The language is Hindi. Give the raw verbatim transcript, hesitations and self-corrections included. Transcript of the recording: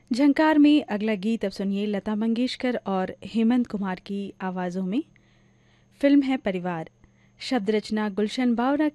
झंकार में अगला गीत अब सुनिए लता मंगेशकर और हेमंत कुमार की आवाज़ों में। फिल्म है परिवार। शब्द रचना गुलशन बावरा